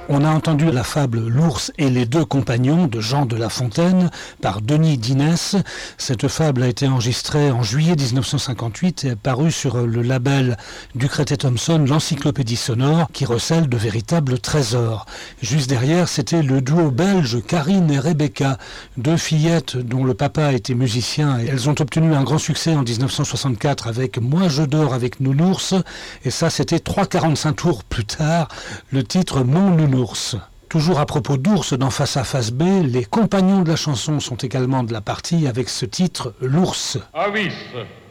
On a entendu la fable L'ours et les deux compagnons de Jean de La Fontaine par Denis d'Inès. Cette fable a été enregistrée en juillet 1958 et est parue sur le label Ducret et Thomson, l'encyclopédie sonore, qui recèle de véritables trésors. Juste derrière, c'était le duo belge Karine et Rebecca, deux fillettes dont le papa était musicien. Elles ont obtenu un grand succès en 1964 avec Moi je dors avec Nounours, et ça c'était 3,45 tours plus tard, le titre Mon Nounours. Toujours à propos d'ours dans Face A Face B, les compagnons de la chanson sont également de la partie avec ce titre L'ours. Avis.